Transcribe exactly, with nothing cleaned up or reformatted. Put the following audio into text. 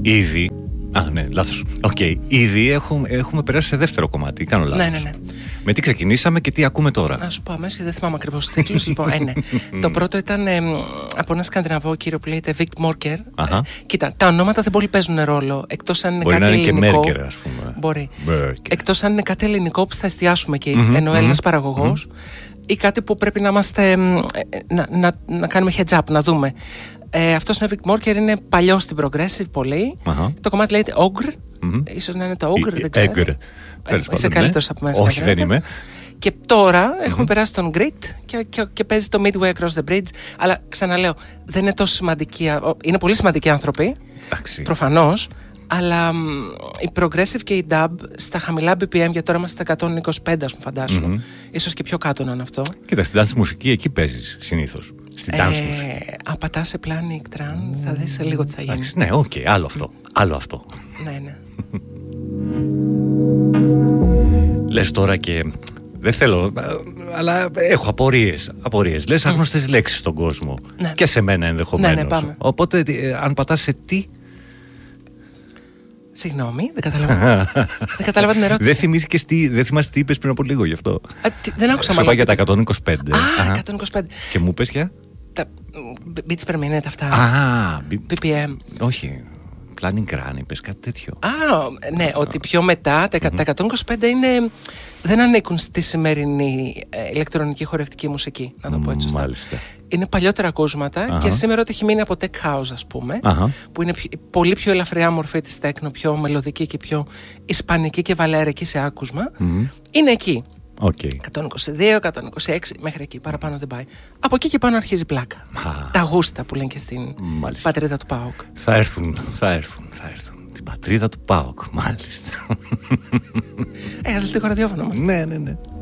ήδη. Α, ναι, λάθος. Οκ. Okay. Ήδη έχουμε, έχουμε περάσει σε δεύτερο κομμάτι. Κάνω λάθος. Ναι, ναι, ναι. Με τι ξεκινήσαμε και τι ακούμε τώρα. Να σου πω αμέσως, δεν θυμάμαι ακριβώς τους τίτλους. Λοιπόν, ε, ναι. Το πρώτο ήταν ε, από ένα σκανδιναβό κύριο που λέγεται Vic Morker. Ε, κοίτα, τα ονόματα δεν πολύ παίζουν ρόλο. Εκτός αν είναι μπορεί κάτι να είναι ελληνικό. Και Merker, ας πούμε. Μπορεί. Merker. Εκτός αν είναι κάτι ελληνικό που θα εστιάσουμε εκεί, mm-hmm, ενώ mm-hmm, Έλληνας παραγωγός. Mm-hmm. Ή κάτι που πρέπει να είμαστε. να, να, να κάνουμε heads up, να δούμε. Ε, αυτός είναι Vic Morker, είναι παλιός στην Progressive πολύ. Uh-huh. Το κομμάτι λέγεται Ogre. Mm-hmm. Ίσως να είναι το Ogre, δεν ξέρω. Ogre. Ε, είσαι καλύτερος από μέσα. Όχι, δεν είμαι. Και τώρα mm-hmm. έχουμε περάσει τον Grit και, και, και παίζει το Midway Across the Bridge. Αλλά ξαναλέω, δεν είναι τόσο σημαντικοί. Είναι πολύ σημαντικοί άνθρωποι. Προφανώς. Αλλά η Progressive και η Dub στα χαμηλά μπι πι εμ, για τώρα είμαστε στα εκατόν είκοσι πέντε, ας πούμε, φαντάσου. Mm-hmm. Ίσως και πιο κάτω να είναι αυτό. Κοίτα, στην dance μουσική εκεί παίζεις συνήθως. Στην dance ε, μουσική. Αν πατάς σε Panic Tran, θα δεις σε λίγο τι θα γίνει. Άξι, ναι, οκ, okay, άλλο αυτό. Mm. Άλλο αυτό. Ναι, ναι. Λες τώρα και. Δεν θέλω, αλλά έχω απορίες. απορίες. Λες άγνωστες mm. λέξεις στον κόσμο. Ναι. Και σε μένα ενδεχομένως. Ναι, ναι, πάμε. Οπότε, αν πατάς σε τι. Συγγνώμη, δεν κατάλαβα. δεν κατάλαβα την ερώτηση. Δεν θυμήθηκες τι, δεν θυμάσαι τι είπες πριν από λίγο γι' αυτό. Α, τι, δεν άκουσα μάλλον. Σου είπα για τα εκατόν είκοσι πέντε. Α, εκατόν είκοσι πέντε. Και μου πες για. Τα beats per minute αυτά. Α, μπι πι εμ. Όχι. Planning run, είπες κάτι τέτοιο. Α, ναι, ότι πιο μετά τα, mm-hmm. τα εκατόν είκοσι πέντε είναι, δεν ανήκουν στη σημερινή ε, ηλεκτρονική χορευτική μουσική, να το πω έτσι σωστά. Μάλιστα. Είναι παλιότερα ακούσματα uh-huh. και σήμερα ότι έχει μείνει από tech house, ας πούμε, uh-huh. που είναι πιο, πολύ πιο ελαφριά μορφή της τέκνο, πιο μελωδική και πιο ισπανική και βαλερική σε άκουσμα. Mm-hmm. Είναι εκεί. Okay. εκατόν είκοσι δύο, εκατόν είκοσι έξι, μέχρι εκεί, παραπάνω δεν πάει. Από εκεί και πάνω αρχίζει πλάκα. Ah. Τα γούστα που λένε και στην μάλιστα. Πατρίδα του ΠΑΟΚ. Θα έρθουν, θα έρθουν, θα έρθουν. Την πατρίδα του ΠΑΟΚ, μάλιστα. Ε, αθλητικό ραδιόφωνο μας. Ναι, ναι, ναι.